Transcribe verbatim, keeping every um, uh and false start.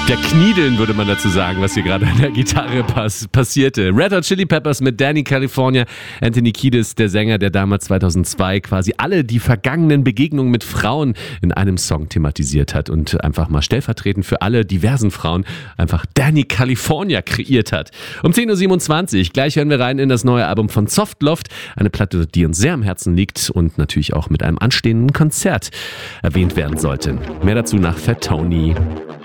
Der Kniedeln würde man dazu sagen, was hier gerade an der Gitarre pass- passierte. Red Hot Chili Peppers mit Danny California, Anthony Kiedis, der Sänger, der damals zweitausendzwei quasi alle die vergangenen Begegnungen mit Frauen in einem Song thematisiert hat und einfach mal stellvertretend für alle diversen Frauen einfach Danny California kreiert hat. Um zehn Uhr siebenundzwanzig, gleich hören wir rein in das neue Album von Softloft, eine Platte, die uns sehr am Herzen liegt und natürlich auch mit einem anstehenden Konzert erwähnt werden sollte. Mehr dazu nach Fat Tony.